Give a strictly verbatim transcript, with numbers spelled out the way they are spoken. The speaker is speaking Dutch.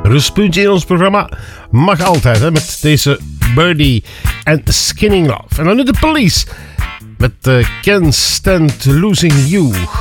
Rustpuntje in ons programma mag altijd, hè, met deze Birdie en Skinning Love. En dan nu de Police met uh, Can't Stand Losing You.